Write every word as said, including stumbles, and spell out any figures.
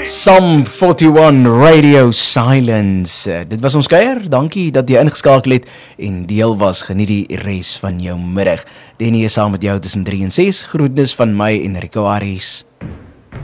Psalm forty-one Radio Silence. Uh, dit was ons kuier. Dankie dat jy ingeskakel het en deel was. Geniet die res van jou middag. Denny is saam met jou tussen drie en ses. Groetnis van my Enrico Aries.